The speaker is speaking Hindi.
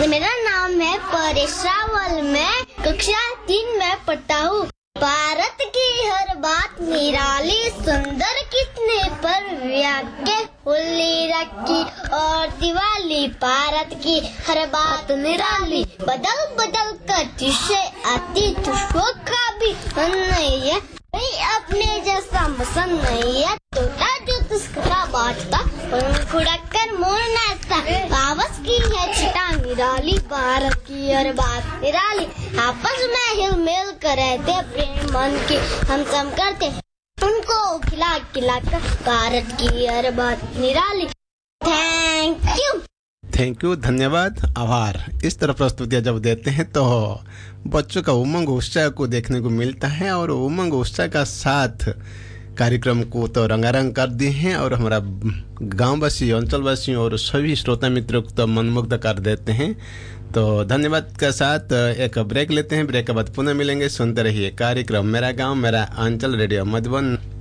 मेरा नाम है परेश रावल, मैं कक्षा 3 में पढ़ता हूँ। भारत की हर बात निराली, सुंदर कितने पर व्याख्या, होली रखी और दिवाली, भारत की हर बात निराली, बदल बदल कर जिसे आती खुशबू का भी नहीं है, अपने जैसा मसन नहीं है, तोता जो तुस्का बाजता खुड़कर मोर नाचता, कावस की है छटा निराली, भारत की हर बात निराली, आपस में हिल मिल कर रहते, प्रेम मन की हम सम करते, उनको खिला खिला कर, भारत की हर बात निराली। थैंक यू, धन्यवाद, आभार। इस तरह प्रस्तुतियाँ जब देते हैं तो बच्चों का उमंग उत्साह को देखने को मिलता है और उमंग उत्साह का साथ कार्यक्रम को तो रंगारंग कर दिए हैं और हमारा गांववासी, अंचलवासी और सभी श्रोता मित्रों को तो मनमुग्ध कर देते हैं। तो धन्यवाद के साथ एक ब्रेक लेते हैं। ब्रेक के बाद पुनः मिलेंगे। सुनते रहिए कार्यक्रम मेरा गांव मेरा अंचल, रेडियो मधुबन